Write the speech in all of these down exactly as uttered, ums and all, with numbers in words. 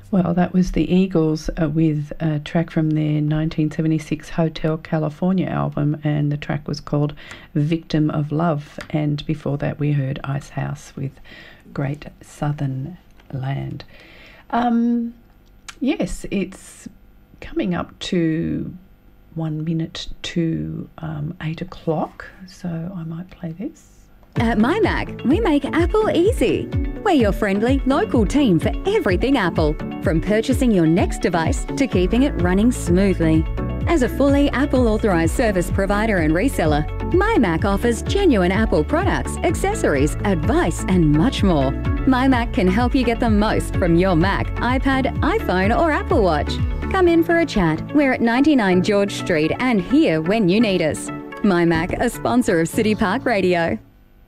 Well, that was the Eagles uh, with a track from their nineteen seventy-six Hotel California album, and the track was called Victim of Love. And before that we heard Icehouse with Great Southern Land. Um, yes, it's coming up to one minute to um, eight o'clock, so I might play this. At MyMac, we make Apple easy. We're your friendly, local team for everything Apple, from purchasing your next device to keeping it running smoothly. As a fully Apple authorised service provider and reseller, MyMac offers genuine Apple products, accessories, advice and much more. MyMac can help you get the most from your Mac, iPad, iPhone or Apple Watch. Come in for a chat. We're at ninety-nine George Street and here when you need us. MyMac, a sponsor of City Park Radio.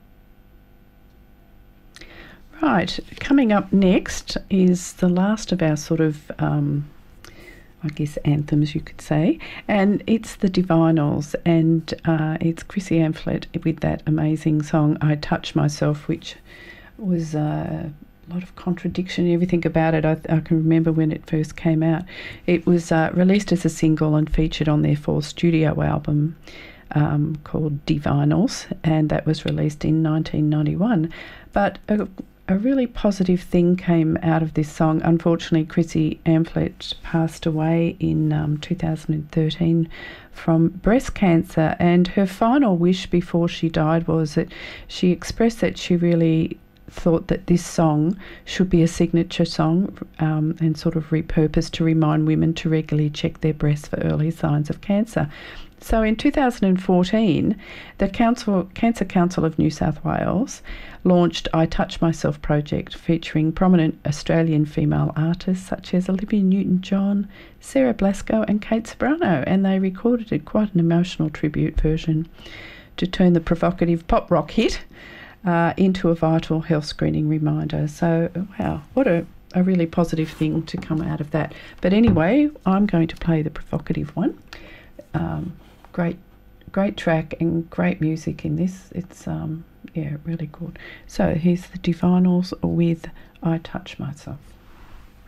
Right, coming up next is the last of our sort of, um, I guess, anthems, you could say, and it's the Divinyls, and uh, it's Chrissy Amphlett with that amazing song, I Touch Myself, which was uh, a lot of contradiction and everything about it. I, I can remember when it first came out. It was uh, released as a single and featured on their fourth studio album um, called Divinyls, and that was released in nineteen ninety-one. But a A really positive thing came out of this song. Unfortunately, Chrissy Amphlett passed away in um, two thousand thirteen from breast cancer, and her final wish before she died was that she expressed that she really thought that this song should be a signature song um, and sort of repurposed to remind women to regularly check their breasts for early signs of cancer. So in two thousand fourteen, the Council, Cancer Council of New South Wales launched I Touch Myself project, featuring prominent Australian female artists such as Olivia Newton-John, Sarah Blasco and Kate Sobrano, and they recorded a, quite an emotional tribute version to turn the provocative pop rock hit uh, into a vital health screening reminder. So, wow, what a, a really positive thing to come out of that. But anyway, I'm going to play the provocative one. Um, great great track and great music in this. It's um yeah, really good. So here's the Divinyls with I Touch Myself.